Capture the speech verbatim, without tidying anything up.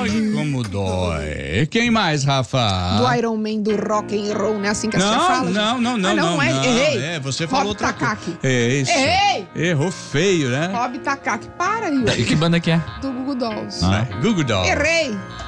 Ai, como dói. Quem mais, Rafa? Do Iron Man, do rock and roll, né? Assim que a Não, senhora fala? não, não, não, ah, não, não, é, não. errei. É, você falou Rob outra coisa. Takaki. É isso. Errei. Errou feio, né? Rob Takaki. Para, E Yuri. que banda que é? Do Google Dolls. Ah, Google Doll. Errei.